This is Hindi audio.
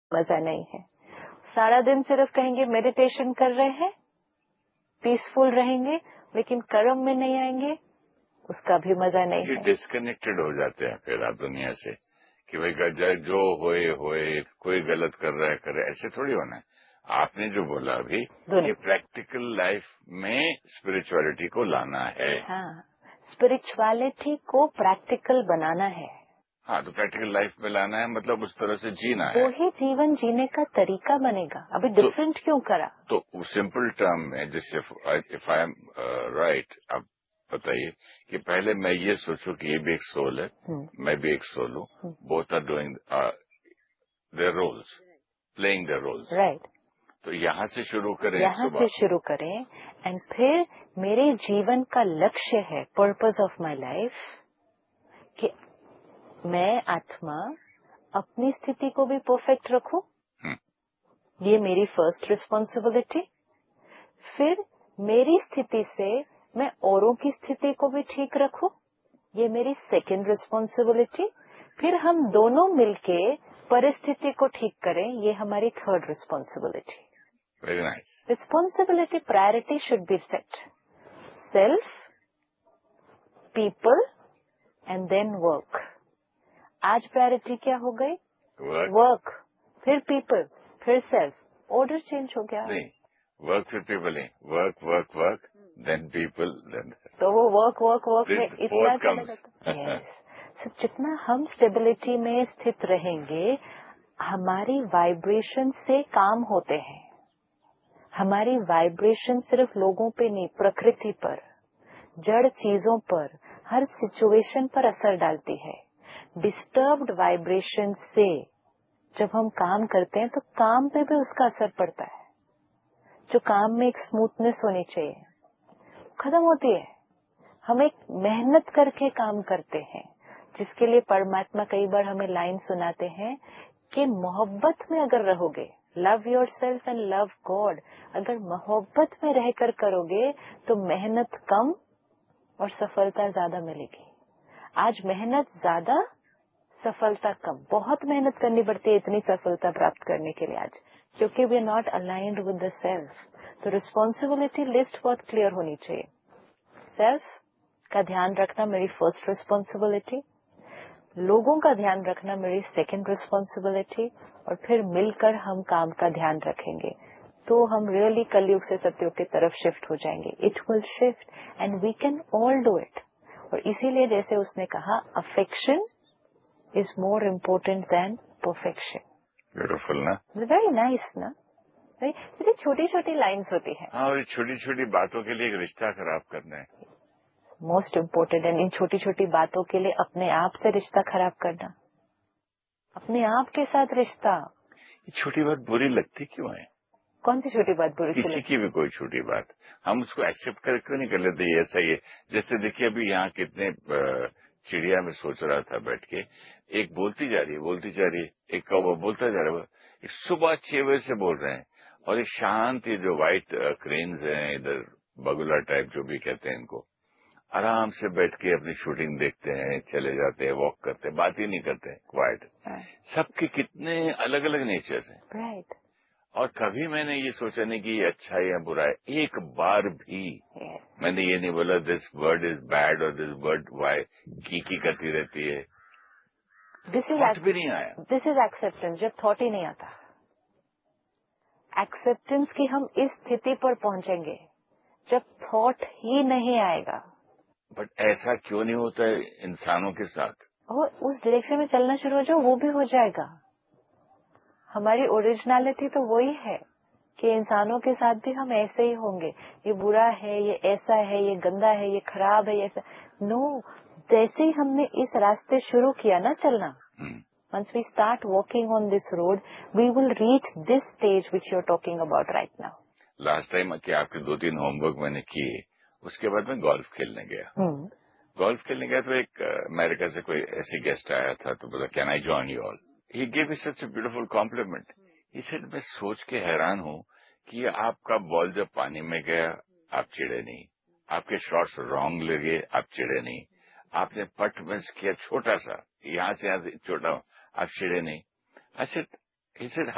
मजा नहीं है। सारा दिन सिर्फ कहेंगे मेडिटेशन कर रहे हैं, पीसफुल रहेंगे, लेकिन कर्म में नहीं आएंगे, उसका भी मजा नहीं है। डिस्कनेक्टेड हो जाते हैं फिर आप दुनिया से कि भाई जो होए कोई गलत कर रहा है करे, ऐसे थोड़ी होना है। आपने जो बोला अभी कि प्रैक्टिकल लाइफ में स्पिरिचुअलिटी को लाना है। हाँ, स्पिरिचुअलिटी को प्रैक्टिकल बनाना है। हाँ, तो प्रैक्टिकल लाइफ में लाना है मतलब उस तरह से जीना है, वो ही जीवन जीने का तरीका बनेगा। अभी डिफरेंट क्यों करा? तो सिंपल टर्म में जैसे इफ आई एम राइट, आप बताइए कि पहले मैं ये सोचूं कि ये भी एक सोल है, मैं भी एक सोल हूँ, both are doing their roles, playing their roles, right. तो यहाँ से शुरू करें, यहाँ से शुरू करें, एंड फिर मेरे जीवन का लक्ष्य है, पर्पस ऑफ माय लाइफ, कि मैं आत्मा अपनी स्थिति को भी परफेक्ट रखूं, ये मेरी फर्स्ट रिस्पॉन्सिबिलिटी। फिर मेरी स्थिति से मैं औरों की स्थिति को भी ठीक रखूं, ये मेरी सेकेंड रिस्पॉन्सिबिलिटी। फिर हम दोनों मिलके परिस्थिति को ठीक करें, ये हमारी third responsibility. Very nice. Responsibility priority should be set, self, people and then work. आज प्रायोरिटी क्या हो गई? वर्क, फिर पीपल, फिर सेल्फ। ऑर्डर चेंज हो गया। नहीं, वर्क फिर पीपल नहीं, work work work then people then, तो वो वर्क वर्क वर्क में इतना चला जाता है। yes. जितना हम स्टेबिलिटी में स्थित रहेंगे, हमारी वाइब्रेशन से काम होते हैं। हमारी वाइब्रेशन सिर्फ लोगों पे नहीं, प्रकृति पर, जड़ चीजों पर, हर सिचुएशन पर असर डालती है। डिस्टर्ब्ड वाइब्रेशन से जब हम काम करते हैं तो काम पे भी उसका असर पड़ता है। जो काम में एक स्मूथनेस होनी चाहिए खत्म होती है। हम एक मेहनत करके काम करते हैं, जिसके लिए परमात्मा कई बार हमें लाइन सुनाते हैं कि मोहब्बत में अगर रहोगे, love your self and love God, अगर मोहब्बत में रहकर करोगे तो मेहनत कम और सफलता ज्यादा मिलेगी। आज मेहनत ज्यादा, सफलता कम। बहुत मेहनत करनी पड़ती है इतनी सफलता प्राप्त करने के लिए आज, क्योंकि we are not aligned with the self. तो रिस्पॉन्सिबिलिटी लिस्ट बहुत क्लियर होनी चाहिए। सेल्फ का ध्यान रखना मेरी फर्स्ट रिस्पॉन्सिबिलिटी, लोगों का ध्यान रखना मेरी सेकंड रिस्पॉन्सिबिलिटी, और फिर मिलकर हम काम का ध्यान रखेंगे तो हम रियली कलयुग से सतयुग की तरफ शिफ्ट हो जाएंगे। It will shift and we can all do it. और इसीलिए जैसे उसने कहा, affection is more important than perfection. Beautiful ना? Very nice ना? very छोटी छोटी लाइन्स होती है। हाँ, और छोटी छोटी बातों के लिए एक रिश्ता खराब करना है मोस्ट इम्पोर्टेंट। एंड इन छोटी छोटी बातों के लिए अपने आप से रिश्ता खराब करना, अपने आप के साथ रिश्ता। ये छोटी बात बुरी लगती क्यों है? कौन सी छोटी बात बुरी? किसी की भी कोई छोटी बात हम उसको एक्सेप्ट करके नहीं कर लेते, ये ऐसा ही है। जैसे देखिए अभी यहाँ कितने चिड़िया में सोच रहा था बैठ के, एक बोलती जा रही है, एक कौवा बोलता जा रहा है, एक सुबह 6 बजे से बोल रहे हैं, और एक शांत ये जो व्हाइट क्रेन्स हैं इधर, बगुला टाइप जो भी कहते हैं इनको, आराम से बैठ के अपनी शूटिंग देखते हैं, चले जाते हैं, वॉक करते हैं, बात ही नहीं करते, क्वाइट। सबके कितने अलग अलग नेचर्स हैं। राइट। और कभी मैंने ये सोचा नहीं कि ये अच्छा है या बुरा है, एक बार भी मैंने ये नहीं बोला दिस वर्ड इज बैड और दिस वर्ड वाई की करती रहती है। थॉट भी नहीं आया। This is acceptance. जब थॉट ही नहीं आता, एक्सेप्टेंस की हम इस स्थिति पर पहुंचेंगे जब थॉट ही नहीं आएगा। बट ऐसा क्यों नहीं होता है इंसानों के साथ? और उस डायरेक्शन में चलना शुरू हो जाओ, वो भी हो जाएगा। हमारी ओरिजिनलिटी तो वही है कि इंसानों के साथ भी हम ऐसे ही होंगे। ये बुरा है, ये ऐसा है, ये गंदा है, ये खराब है, ये ऐसा। नो, जैसे ही हमने इस रास्ते शुरू किया ना चलना, once we start walking on this road, we will reach this stage which you're talking about right now. Last time कि आपके 2-3 होमवर्क मैंने किए, उसके बाद मैं गोल्फ खेलने गया। गोल्फ खेलने गया तो एक अमेरिका से कोई ऐसी गेस्ट आया था, तो बोला can I join you all. He give me such a beautiful complement. He said मैं सोच के हैरान हूँ कि आपका बॉल जब पानी में गया आप चिढ़े नहीं, आपके शॉट्स रॉन्ग लगे आप चिढ़े नहीं, आपने पट मिस किया छोटा सा, यहाँ से छोटा, आप चिढ़े नहीं। I said, he said